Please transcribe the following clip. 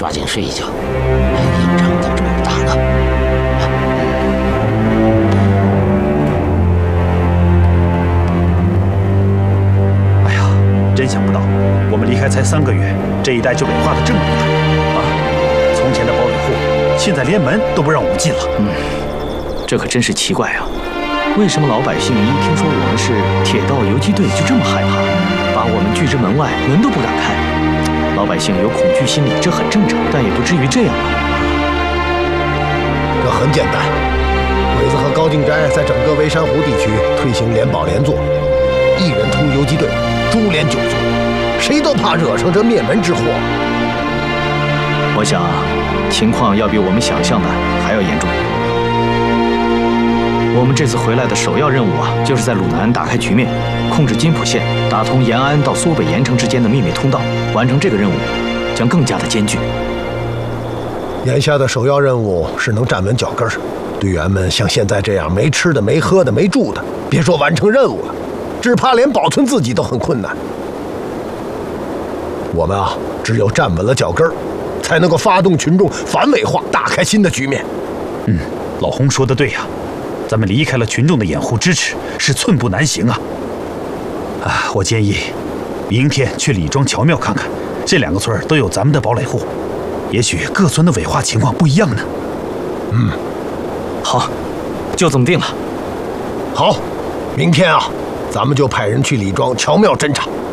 抓紧睡一觉，还有营长等着我们打呢。 哎呀，真想不到，我们离开才3个月，这一带就伪化的这么厉害啊！从前的堡垒户，现在连门都不让我们进了。 这可真是奇怪啊！为什么老百姓一听说我们是铁道游击队就这么害怕，把我们拒之门外，门都不敢开？老百姓有恐惧心理，这很正常，但也不至于这样吧？ 这很简单，鬼子和高敬斋在整个微山湖地区推行联保联坐，1人通游击队，株连9族，谁都怕惹上这灭门之祸。 我想，情况要比我们想象的还要严重。我们这次回来的首要任务啊，就是在鲁南打开局面，控制津浦线，打通延安到苏北盐城之间的秘密通道。完成这个任务，将更加的艰巨。 眼下的首要任务是能站稳脚跟儿。队员们像现在这样没吃的、没喝的、没住的，别说完成任务了，只怕连保存自己都很困难。我们啊，只有站稳了脚跟儿，才能够发动群众反伪化，打开新的局面。 老洪说的对呀。咱们离开了群众的掩护支持，是寸步难行啊！我建议，明天去李庄乔庙看看，这2个村都有咱们的堡垒户，也许各村的伪化情况不一样呢。 好，就这么定了。 好，明天啊，咱们就派人去李庄乔庙侦查，